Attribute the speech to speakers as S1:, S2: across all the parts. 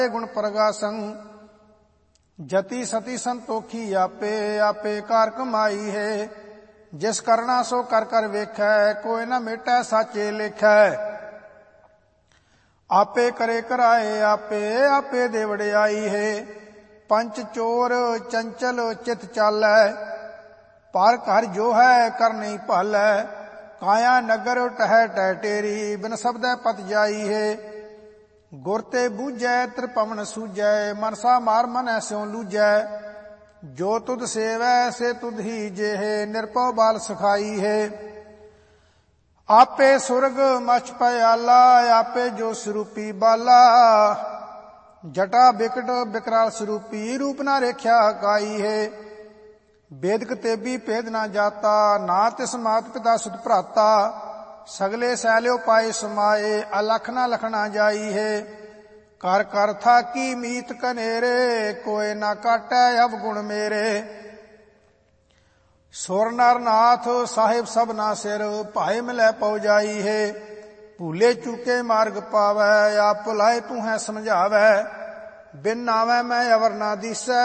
S1: गुण प्रगासं। जति सती संतोखी आपे आपे कार कमाई है। जिस करना सो कर कर वेखै, कोई न मिटै साचे लेखै। आपे करे कराए आपे आपे दे वडियाई है। पंच चोर चंचल चित चालै, पर घर जो है कर नहीं भालै। काया नगर टह टह टेरी, बिन शब्दै पत जाई है। गुर ते बूझै त्रिपवन सूझै, मनसा मार मनै स्यों लूझै। जो तुध सेवै से तुध ही जेहे, निरपौ बाल सखाई है। आपे सुरग मछ पयाला, आपे जो स्वरूपी बाला। जटा बिकट बिकराल स्वरूपी, रूप ना रेख्या काई है। बेदक तेबी भेद ना जाता, ना तिस मात पिता सुत भ्राता। सगले सैल्यो पाए समाए, अलख ना लखना जाई है। कर कर था की मीत कनेरे, कोय ना काटै अवगुण मेरे। सुर नर नाथ साहिब सबना सिर, भाए मिलै पौ जाई है। भूले चूके मार्ग पावै, आप भुलाए तू है समझावै। बिन नावै मैं अवर ना दिसै,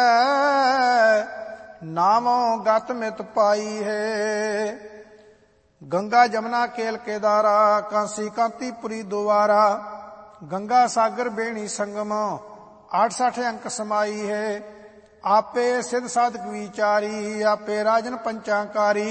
S1: नामों गत मित पाई है। गंगा जमुना केल केदारा, कांसी कांतीपुरी द्वारा। गंगा सागर बेणी संगम, 68 अंक समाई है। आपे सिद्ध साधक विचारी, आपे राजन पंचाकारी।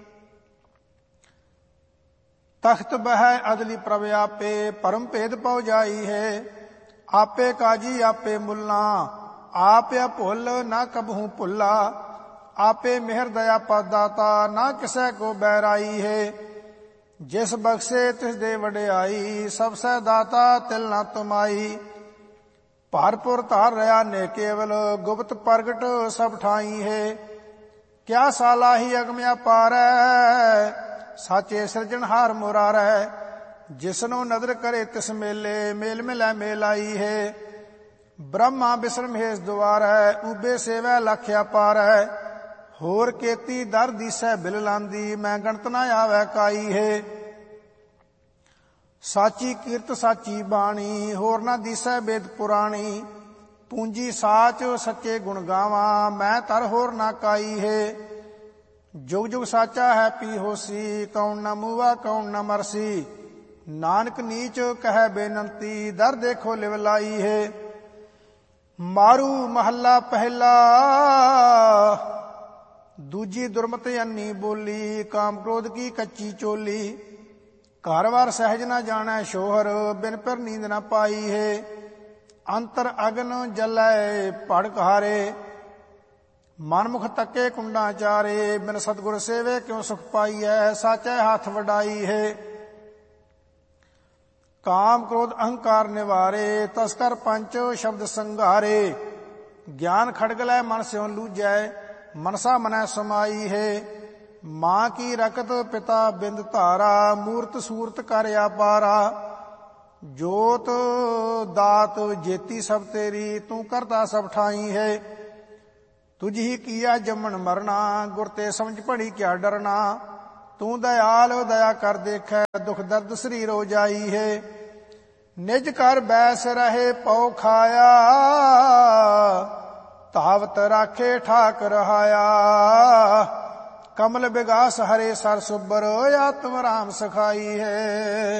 S1: तख्त बह अदली प्रभ आपे, परम भेद पौ जाई है। आपे काजी आपे मुल्ला, आप भुल ना कबहू भुल्ला। आपे मेहर दया पदाता, ना किसै को बैराई है। जिस बख्शे तिस दे वडियाई, सब सै दाता तिल ना तुमाई। भारपुर धार रहा ने केवल, गुप्त प्रगट सब ठाई है। क्या सालाही अगम्या पारै, साचे सिरजनहार मुरारै। जिसनो नदर करे तिस मेले, मेल मिलै मेलाई है। ब्रह्मा बिसर महेश द्वारै, ऊबे सेवै लख्या पारै। होर केती दर दिसै बिल लांदी, मैं गणत ना आवै काई है। साची कीरत साची बाणी, होर ना दिसै वेद पुराणी। पूंजी साच सच्चे गुण गावा, मैं तर होर ना काई है। जुग जुग साचा है पी होसी, कौन न मूवा कौन न मरसी। नानक नीच कह बेनंती, दर देखो लिवलाई है। मारू महला पहला, दूजी दुर्मत अन्नी बोली। काम क्रोध की कच्ची चोली, घर वार सहज न जानै शोहर। बिन पर नींद न पाई है। अंतर अगन जलै भड़क हारे, मनमुख तके कुंडा चारे। बिन सतगुर सेवे क्यों सुख पाई है, साचै हाथ वडाई है। काम क्रोध अहंकार निवारे, तस्कर पंच शब्द संघारे। ज्ञान खड़गलै मन स्यों लूझै, मनसा मनै समाई है। मां की रकत पिता बिंद धारा, मूर्त सूरत कर अपारा। जोत दात जेती सब तेरी, तू करता सब ठाई है। तुझ ही किया जमन मरना, गुर ते समझ पड़ी क्या डरना। तू दयाल दया कर देखै, दुख दर्द शरीर हो जाई है। निज कर बैस रहे पौ खाया, तावत राखे ठाक रहाया। कमल विगास हरे सर सुबर, आत्म राम सखाई है।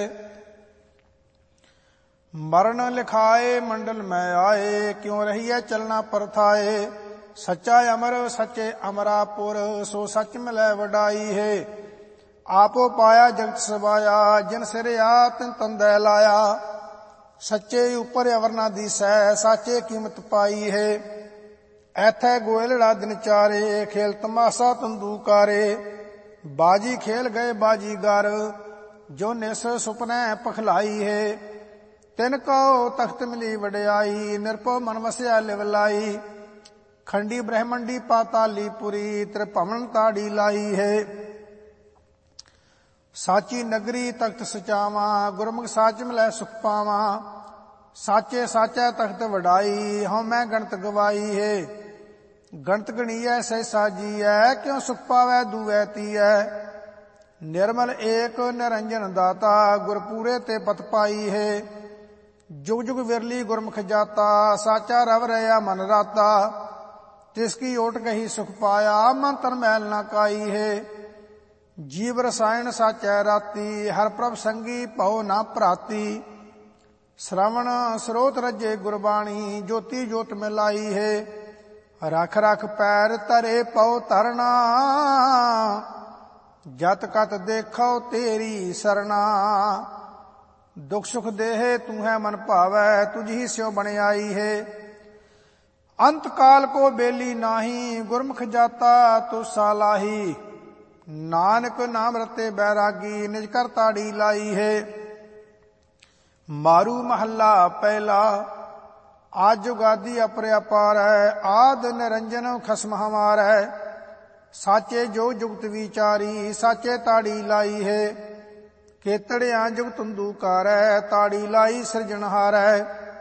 S1: मरण लिखाए मंडल में आए, क्यों रहिए चलना परथाए। सच्चा अमर सच्चे अमरापुर, सो सच मिलै वडाई है। आपो पाया जगत सबाया, जिन सिर तिन तंदै लाया। सच्चे उपर अवर ना दिसै, साचे कीमत पाई है। ऐथै गोयलड़ा दिन चारे, खेल तमाशा तंदूकारे। बाजी खेल गए बाजीगर, जो निस सुपनै पखलाई है। तिनको तख्त मिली वडियाई, निरपो मन वस्या लिवलाई। खंडी ब्रह्मंडी पाताली पुरी, त्रिभवन ताड़ी लाई है। साची नगरी तख्त सचावा, गुरमुख साच मिलै सुख पावा। साचे साचा तख्त वडाई, हਉ मैं गणत गवाई है। गणत गणीऐ सहसा जीऐ, क्यों सुख पावै दुवै तीऐ। निर्मल एक निरंजन दाता, गुर पूरे ते पत पाई है। जुग जुग विरली गुरमुख जाता, साचा रव रया मन राता। तिसकी ओट कही सुख पाया, मन तन मैल न काई है। जीव रसायन साचै राती, हर प्रभ संगी पौ ना भ्राती। श्रवण स्रोत रजे गुरबाणी, ज्योति ज्योत मिलाई है। रख रख पैर तरे पौ तरना, जत कत देखो तेरी सरना। दुख सुख देहे तू है मन भावै, तुझी स्यो बन आई है। अंत काल को बेली नाही, गुरमुख जाता तो सालाही। नानक नाम रते बैरागी, निज कर ताड़ी लाई है। मारू महला पहला, आज जुगादी अपर अपार है। आद निरंजन खसम हमार है। साचे जो जुगत विचारी, साचे ताड़ी लाई है। केतड़िया जुग तुंदूकार है, ताड़ी लाई सिरजनहार है।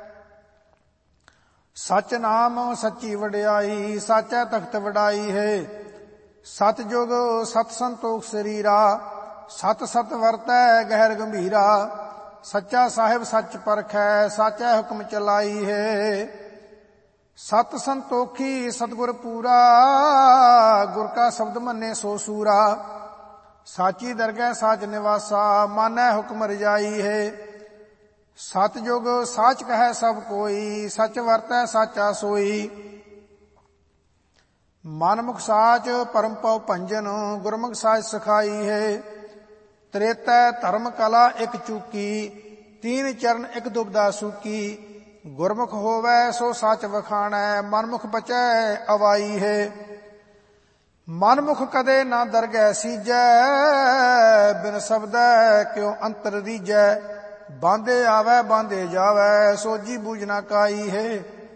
S1: सच नाम सच्ची वड्याई, साचा तख्त वडाई है। सत जुग सत संतोख शरीरा, सत सत वरतै गहर गंभीरा। सच्चा साहिब सच परखै, साचा हुक्म चलाई है। सत संतोखी सतगुर पूरा, गुर का शब्द मन्ने सो सूरा। साची दरगह साच निवासा, मानै हुक्म रजाई है। सतयुग साच कहे सब कोई, सच वरतै साचा सोई। मनमुख साच परम पव भंजन, गुरमुख साच सिखाई है। त्रेतै धर्म कला एक चूकी, तीन चरण एक दुबदा सूकी। गुरमुख होवै सो साच वखाणै, मनमुख बचै अवाई है। मनमुख कदे ना दरगह सीजै, बिन शब्दै क्यों अंतर रीजै। बांधे आवै बांधे जावै, सोजी बूझना काई है।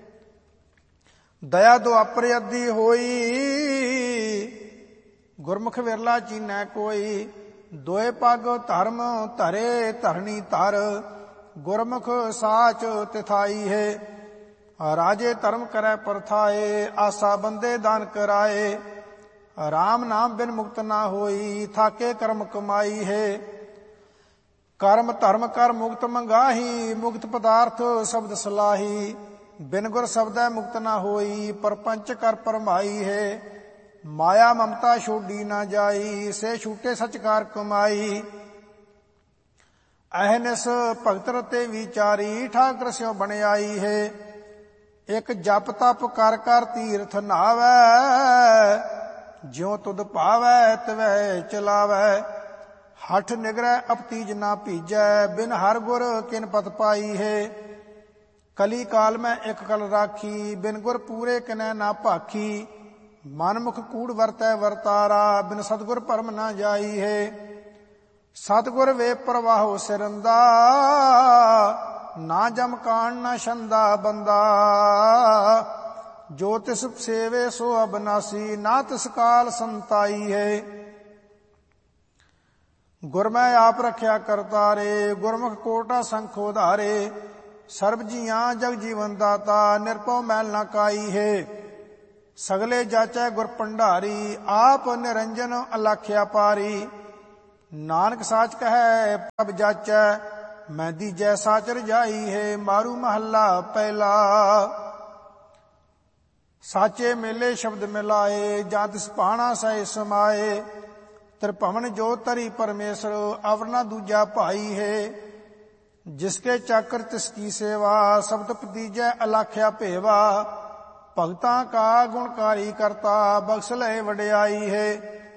S1: दया दुआपर अद्धी होई, गुरमुख विरला चीनै कोई। दोए पग धर्म धरे धरणी धर, गुरमुख साच तिथाई है। राजे धर्म करै परथाए, आसा बंदे दान कराए। राम नाम बिन मुक्त ना होई, थाके कर्म कमाई है। कर्म धर्म कर मुक्त मंगाही, मुक्त पदार्थ शब्द सलाही। बिन गुर शब्दै मुक्त ना होई, परपंच कर परमाई है। माया ममता छोड़ी ना जाई, से छूटे सचकार कमाई। अहनिस भगत रते विचारी, ठाकर स्यों बन आई है। एक जप तप कर कर तीर्थ नहावै, ज्यों तुद पावै तिवै चलावै। हठ निगरह अपतीज ना भीजै, बिन हर गुर किन पत पाई है। कली काल में एक कल राखी, बिन गुर पूरे किनै ना भाखी। मनमुख कूड़ वरतै वरतारा, बिन सतगुर परम ना जाई है। सतगुर वे प्रवाहो सिरंदा, ना जम कान ना छंदा बंदा। जो तिस सेवे सो अबनासी, ना तिस काल संताई है। गुर मैं आप रख्या करतारे, गुरमुख कोटा संखो धारे। सर्ब जियां जग जीवन दाता, निरपौ मैल न काई है। सगले जाचै गुर भंडारी, आप निरंजन अलाख्या पारी। नानक साच कहे प्रभ जाचै, मैं दीजै साच रजाई है। मारू महला पहला, साचे मेले शब्द मिलाए, जां तिस पाणा सहे समाए। त्रिभवन जो तरी परमेश्वर, अवर न दूजा भाई है। जिसके चाकर तिसकी सेवा, शब्द पतीजै अलाख्या भेवा। भगतां का गुणकारी करता, बख्श लय वड्याई है।